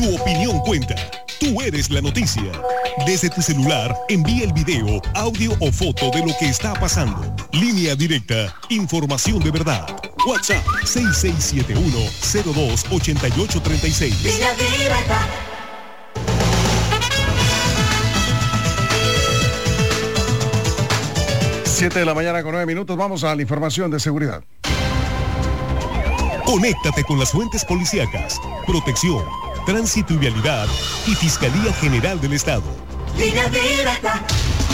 Tu opinión cuenta. Tú eres la noticia. Desde tu celular, envía el video, audio o foto de lo que está pasando. Línea directa. Información de verdad. WhatsApp 6671-028836. Línea directa. Siete de la mañana con 9 minutos. Vamos a la información de seguridad. Conéctate con las fuentes policíacas, protección, tránsito y vialidad y Fiscalía General del Estado. Línea directa.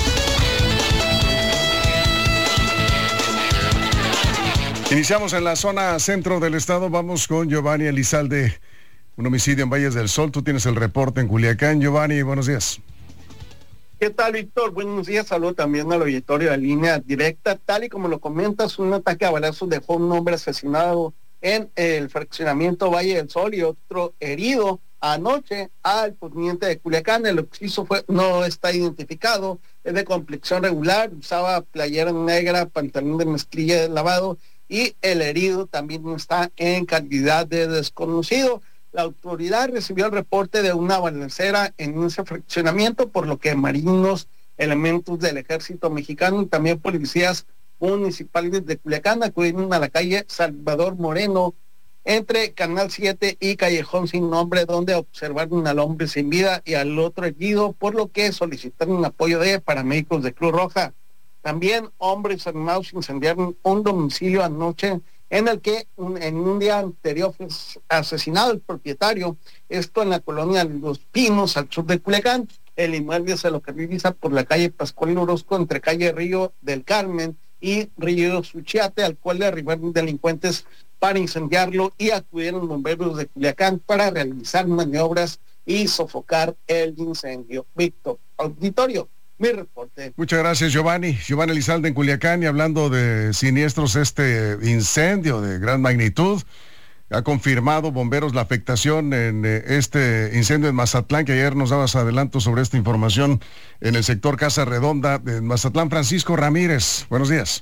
Iniciamos en la zona centro del estado. Vamos con Giovanni Elizalde. Un homicidio en Valles del Sol. Tú tienes el reporte en Culiacán. Giovanni, buenos días. ¿Qué tal, Víctor? Buenos días. Saludo también al auditorio de Línea Directa. Tal y como lo comentas, un ataque a balazos dejó un hombre asesinado en el fraccionamiento Valle del Sol y otro herido anoche al poniente de Culiacán. El occiso no está identificado, es de complexión regular, usaba playera negra, pantalón de mezclilla de lavado, y el herido también está en calidad de desconocido. La autoridad recibió el reporte de una balacera en ese fraccionamiento, por lo que marinos, elementos del ejército mexicano y también policías municipales de Culiacán acudieron a la calle Salvador Moreno entre Canal 7 y Callejón Sin Nombre, donde observaron al hombre sin vida y al otro herido, por lo que solicitaron apoyo de paramédicos de Cruz Roja. También hombres armados incendiaron un domicilio anoche en el que en un día anterior fue asesinado el propietario, esto en la colonia Los Pinos, al sur de Culiacán. El inmueble se localiza por la calle Pascual Orozco, entre calle Río del Carmen y Río Suchiate, al cual le arribaron delincuentes para incendiarlo y acudieron bomberos de Culiacán para realizar maniobras y sofocar el incendio. Víctor, auditorio, mi reporte. Muchas gracias, Giovanni. Giovanni Elizalde en Culiacán. Y hablando de siniestros, este incendio de gran magnitud, ha confirmado bomberos la afectación en este incendio en Mazatlán, que ayer nos dabas adelanto sobre esta información en el sector Casa Redonda de Mazatlán. Francisco Ramírez, buenos días.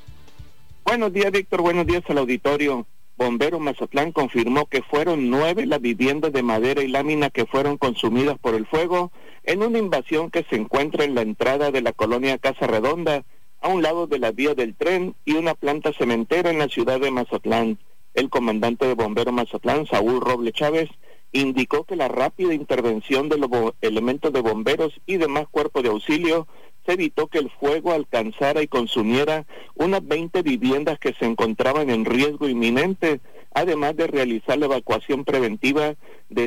Buenos días, Víctor, buenos días al auditorio. Bombero Mazatlán confirmó que fueron 9 las viviendas de madera y lámina que fueron consumidas por el fuego en una invasión que se encuentra en la entrada de la colonia Casa Redonda, a un lado de la vía del tren y una planta cementera en la ciudad de Mazatlán. El comandante de Bomberos Mazatlán, Saúl Robles Chávez, indicó que la rápida intervención de los elementos de bomberos y demás cuerpos de auxilio se evitó que el fuego alcanzara y consumiera unas 20 viviendas que se encontraban en riesgo inminente, además de realizar la evacuación preventiva de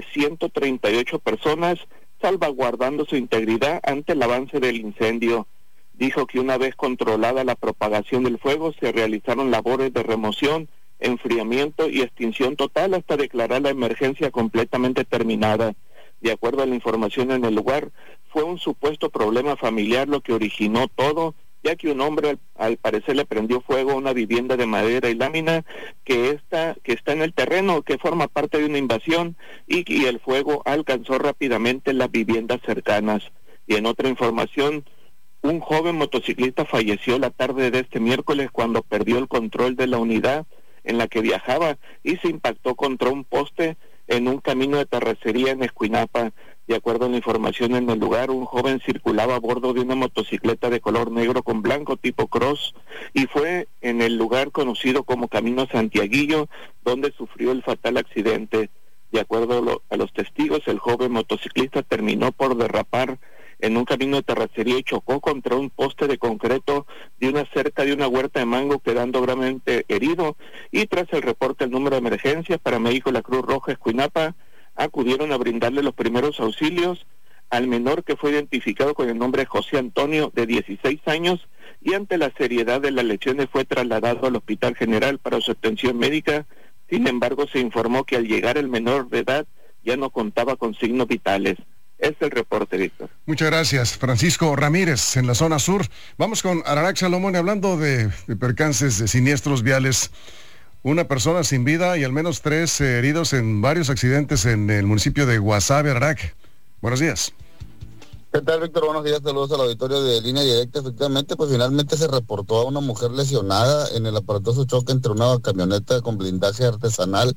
138 personas, salvaguardando su integridad ante el avance del incendio. Dijo que una vez controlada la propagación del fuego, se realizaron labores de remoción, enfriamiento y extinción total hasta declarar la emergencia completamente terminada. De acuerdo a la información en el lugar, fue un supuesto problema familiar lo que originó todo, ya que un hombre al parecer le prendió fuego a una vivienda de madera y lámina que está en el terreno, que forma parte de una invasión, y el fuego alcanzó rápidamente las viviendas cercanas. Y en otra información, un joven motociclista falleció la tarde de este miércoles cuando perdió el control de la unidad en la que viajaba y se impactó contra un poste en un camino de terracería en Escuinapa. De acuerdo a la información en el lugar, un joven circulaba a bordo de una motocicleta de color negro con blanco tipo cross y fue en el lugar conocido como Camino Santiaguillo donde sufrió el fatal accidente. De acuerdo a los testigos, el joven motociclista terminó por derrapar en un camino de terracería y chocó contra un poste de concreto de una cerca de una huerta de mango, quedando gravemente herido, y tras el reporte del número de emergencias, paramédicos de la Cruz Roja Escuinapa acudieron a brindarle los primeros auxilios al menor, que fue identificado con el nombre de José Antonio, de 16 años, y ante la seriedad de las lesiones fue trasladado al Hospital General para su atención médica. Sin embargo, se informó que al llegar el menor de edad ya no contaba con signos vitales. Es el reporte, Víctor. Muchas gracias, Francisco Ramírez, en la zona sur. Vamos con Ararac Salomón, hablando de percances, de siniestros viales. Una persona sin vida y al menos 3 heridos en varios accidentes en el municipio de Guasave, Ararac. Buenos días. ¿Qué tal, Víctor? Buenos días, saludos al auditorio de Línea Directa. Efectivamente, pues finalmente se reportó a una mujer lesionada en el aparatoso choque entre una camioneta con blindaje artesanal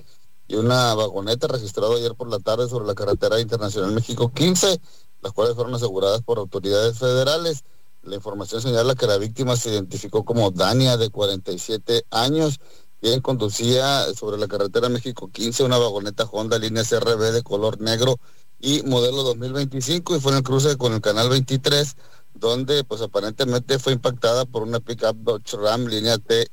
y una vagoneta registrado ayer por la tarde sobre la carretera internacional México 15, las cuales fueron aseguradas por autoridades federales. La información señala que la víctima se identificó como Dania, de 47 años, quien conducía sobre la carretera México 15 una vagoneta Honda línea CRB de color negro y modelo 2025, y fue en el cruce con el canal 23, donde pues aparentemente fue impactada por una pickup Dodge Ram línea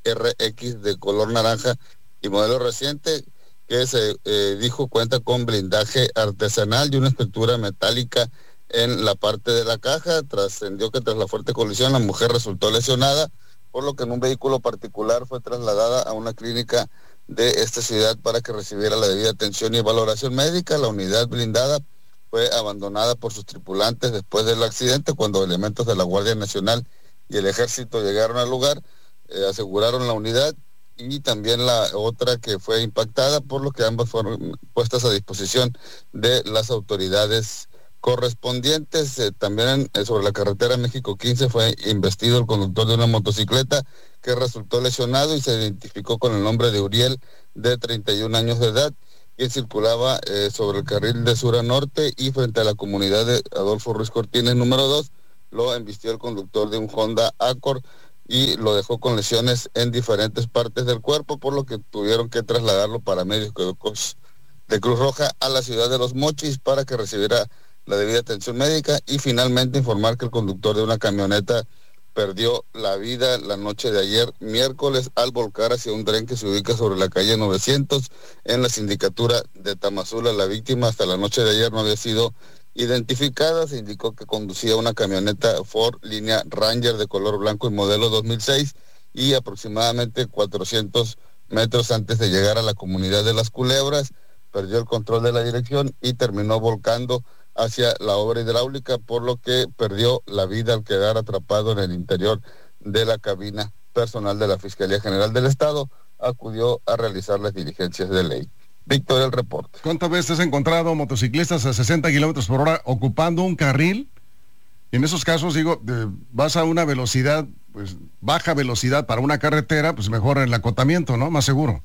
TRX de color naranja y modelo reciente, que se dijo cuenta con blindaje artesanal y una estructura metálica en la parte de la caja. Trascendió que tras la fuerte colisión la mujer resultó lesionada, por lo que en un vehículo particular fue trasladada a una clínica de esta ciudad para que recibiera la debida atención y valoración médica. La unidad blindada fue abandonada por sus tripulantes después del accidente, cuando elementos de la Guardia Nacional y el Ejército llegaron al lugar, aseguraron la unidad y también la otra que fue impactada, por lo que ambas fueron puestas a disposición de las autoridades correspondientes. También sobre la carretera México 15 fue investido el conductor de una motocicleta que resultó lesionado y se identificó con el nombre de Uriel, de 31 años de edad, quien circulaba sobre el carril de sur a norte y frente a la comunidad de Adolfo Ruiz Cortines número 2. Lo embistió el conductor de un Honda Accord y lo dejó con lesiones en diferentes partes del cuerpo, por lo que tuvieron que trasladarlo paramédicos de Cruz Roja a la ciudad de Los Mochis para que recibiera la debida atención médica, y finalmente informar que el conductor de una camioneta perdió la vida la noche de ayer miércoles al volcar hacia un tren que se ubica sobre la calle 900 en la sindicatura de Tamazula. La víctima hasta la noche de ayer no había sido identificada. Se indicó que conducía una camioneta Ford línea Ranger de color blanco y modelo 2006, y aproximadamente 400 metros antes de llegar a la comunidad de Las Culebras perdió el control de la dirección y terminó volcando hacia la obra hidráulica, por lo que perdió la vida al quedar atrapado en el interior de la cabina. Personal de la Fiscalía General del Estado acudió a realizar las diligencias de ley. Víctor, el reporte. ¿Cuántas veces has encontrado motociclistas a 60 kilómetros por hora ocupando un carril? Y en esos casos, digo, vas a una velocidad, pues baja velocidad para una carretera, pues mejor el acotamiento, ¿no? Más seguro.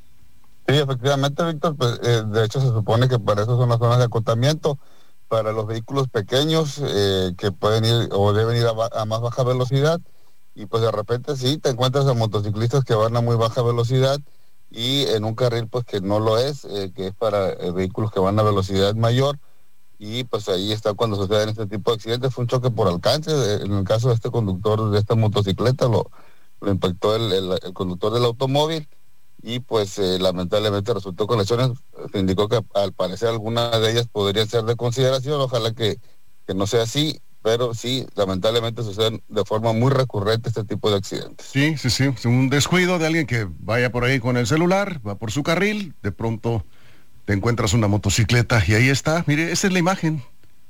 Sí, efectivamente, Víctor, pues de hecho se supone que para eso son las zonas de acotamiento. Para los vehículos pequeños que pueden ir o deben ir a más baja velocidad, y pues de repente sí te encuentras a motociclistas que van a muy baja velocidad y en un carril pues que no lo es, que es para vehículos que van a velocidad mayor, y pues ahí está cuando suceden este tipo de accidentes. Fue un choque por alcance. En el caso de este conductor de esta motocicleta lo impactó el conductor del automóvil, y pues lamentablemente resultó con lesiones. Se indicó que al parecer algunas de ellas podrían ser de consideración. Ojalá que no sea así, pero sí, lamentablemente suceden de forma muy recurrente este tipo de accidentes. Sí, un descuido de alguien que vaya por ahí con el celular, va por su carril, de pronto te encuentras una motocicleta y ahí está. Mire, esa es la imagen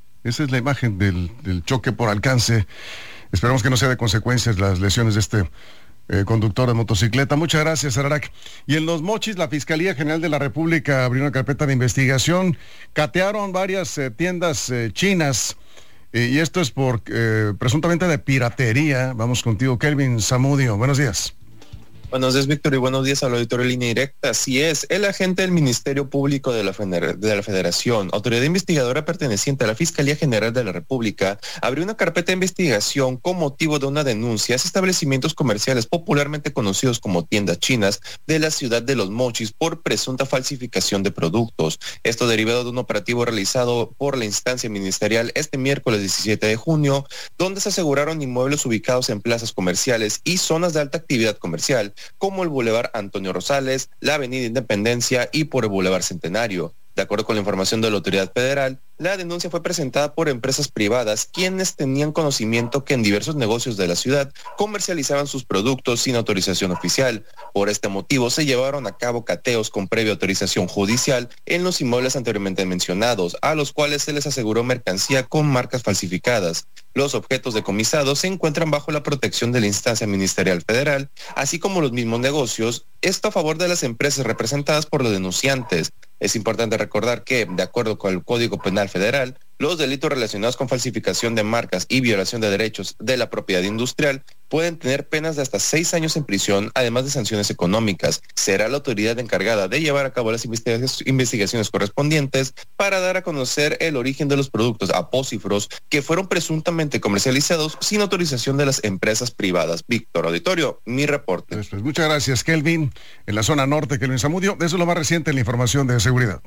del choque por alcance. Esperamos que no sea de consecuencias las lesiones de este conductor de motocicleta. Muchas gracias, Ararac. Y en Los Mochis, la Fiscalía General de la República abrió una carpeta de investigación. Catearon varias tiendas chinas, y esto es por presuntamente de piratería. Vamos contigo, Kelvin Zamudio. Buenos días. Buenos días, Víctor, y buenos días al auditorio de Línea Directa. Así es, el agente del Ministerio Público de la Federación, autoridad investigadora perteneciente a la Fiscalía General de la República, abrió una carpeta de investigación con motivo de una denuncia a establecimientos comerciales popularmente conocidos como tiendas chinas de la ciudad de Los Mochis por presunta falsificación de productos. Esto derivado de un operativo realizado por la instancia ministerial este miércoles 17 de junio, donde se aseguraron inmuebles ubicados en plazas comerciales y zonas de alta actividad comercial, como el Boulevard Antonio Rosales, la Avenida Independencia y por el Boulevard Centenario. De acuerdo con la información de la autoridad federal, la denuncia fue presentada por empresas privadas quienes tenían conocimiento que en diversos negocios de la ciudad comercializaban sus productos sin autorización oficial. Por este motivo se llevaron a cabo cateos con previa autorización judicial en los inmuebles anteriormente mencionados, a los cuales se les aseguró mercancía con marcas falsificadas. Los objetos decomisados se encuentran bajo la protección de la instancia ministerial federal, así como los mismos negocios, esto a favor de las empresas representadas por los denunciantes. Es importante recordar que, de acuerdo con el Código Penal Federal, los delitos relacionados con falsificación de marcas y violación de derechos de la propiedad industrial pueden tener penas de hasta 6 años en prisión, además de sanciones económicas. Será la autoridad encargada de llevar a cabo las investigaciones correspondientes para dar a conocer el origen de los productos apócifros que fueron presuntamente comercializados sin autorización de las empresas privadas. Víctor Auditorio, mi reporte. Pues, muchas gracias, Kelvin. En la zona norte, Kelvin Zamudio. Eso es lo más reciente en la información de seguridad.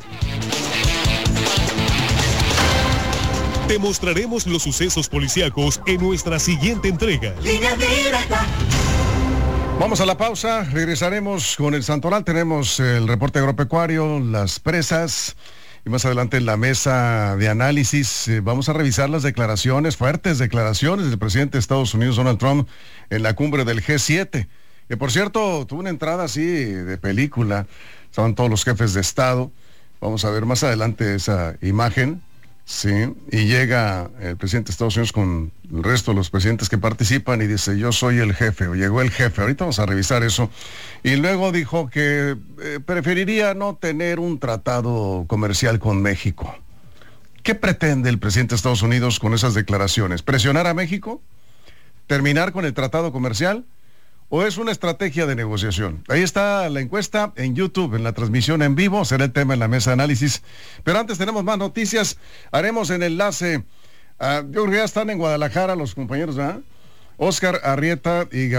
Te mostraremos los sucesos policíacos en nuestra siguiente entrega. Línea Directa. Vamos a la pausa, regresaremos con el Santoral, tenemos el reporte agropecuario, las presas, y más adelante en la mesa de análisis vamos a revisar las declaraciones, fuertes declaraciones del presidente de Estados Unidos, Donald Trump, en la cumbre del G7, que por cierto tuvo una entrada así de película, estaban todos los jefes de Estado, vamos a ver más adelante esa imagen. Sí, y llega el presidente de Estados Unidos con el resto de los presidentes que participan y dice, yo soy el jefe, o llegó el jefe, ahorita vamos a revisar eso. Y luego dijo que preferiría no tener un tratado comercial con México. ¿Qué pretende el presidente de Estados Unidos con esas declaraciones? ¿Presionar a México? ¿Terminar con el tratado comercial? ¿O es una estrategia de negociación? Ahí está la encuesta en YouTube, en la transmisión en vivo, será el tema en la mesa de análisis. Pero antes tenemos más noticias, haremos el enlace. Yo creo que ya están en Guadalajara los compañeros, ¿verdad? Oscar Arrieta y Gabriel.